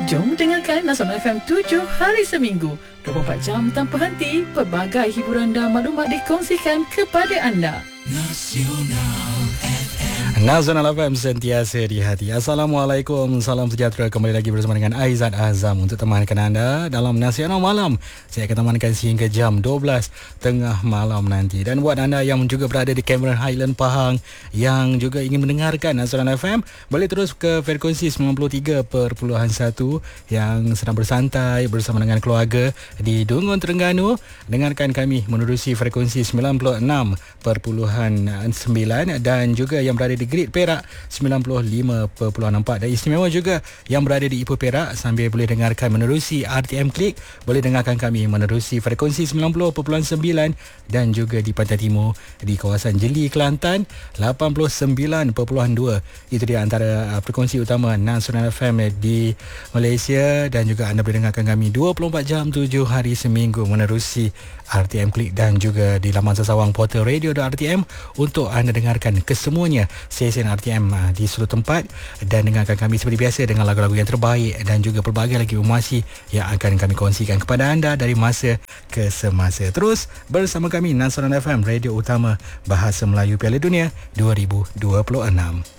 Jom dengarkan Nasional FM 7 hari seminggu, 24 jam tanpa henti. Pelbagai hiburan dan maklumat dikongsikan kepada anda. Nasional FM sentiasa di hati. Assalamualaikum, salam sejahtera. Kembali lagi bersama dengan Aizat Azam untuk temankan anda dalam Nasional Malam. Saya akan temankan sehingga jam 12 tengah malam nanti. Dan buat anda yang juga berada di Cameron Highland Pahang, yang juga ingin mendengarkan Nasional FM, boleh terus ke frekuensi 93.1 yang sedang bersantai bersama dengan keluarga di Dungun, Terengganu. Dengarkan kami menerusi frekuensi 96.9 dan juga yang berada di Grid Perak 95.4, dan istimewa juga yang berada di Ipoh Perak sambil boleh dengarkan menerusi RTM Klik, boleh dengarkan kami menerusi frekuensi 90.9, dan juga di Pantai Timur di kawasan Jeli, Kelantan 89.2. Itu dia antara frekuensi utama Nasional FM di Malaysia, dan juga anda boleh dengarkan kami 24 jam 7 hari seminggu menerusi RTM Klik dan juga di laman sesawang portal radio.rtm untuk anda dengarkan kesemuanya stesen RTM di seluruh tempat, dan dengarkan kami seperti biasa dengan lagu-lagu yang terbaik dan juga pelbagai lagi informasi yang akan kami kongsikan kepada anda dari masa ke semasa. Terus bersama kami Nasional FM, radio utama bahasa Melayu Piala Dunia 2026.